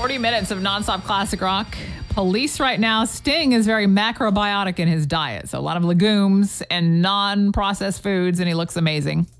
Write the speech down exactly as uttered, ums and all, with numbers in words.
forty minutes of nonstop classic rock. Police right now. Sting is very macrobiotic in his diet. So a lot of legumes and non-processed foods, and he looks amazing.